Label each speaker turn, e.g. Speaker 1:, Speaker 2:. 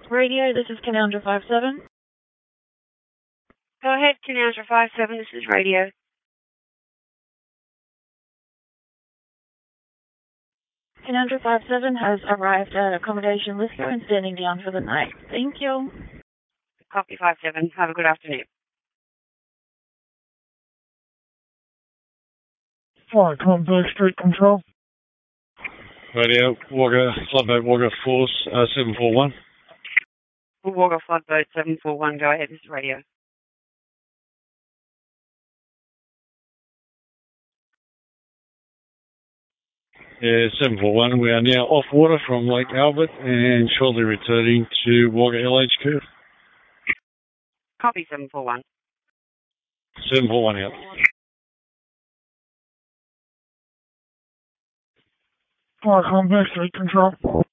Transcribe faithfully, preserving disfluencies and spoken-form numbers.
Speaker 1: Radio, this is Canandra five seven.
Speaker 2: Go ahead, Canandra five seven, this is radio.
Speaker 1: Canandra five seven has arrived at accommodation with you and standing down for the night. Thank you.
Speaker 2: Copy five seven. Have a good afternoon.
Speaker 3: Hi, Converse Street Control.
Speaker 4: Radio, Wagga, Floodboat Wagga Force, uh, seven four one.
Speaker 2: Wagga Floodboat seven four one, go ahead, this is radio.
Speaker 4: Yeah, seven four one. We are now off water from Lake Albert and shortly returning to Wagga L H Q.
Speaker 2: Copy seven four one.
Speaker 4: seven four one out.
Speaker 3: Hi, Converse Street Control.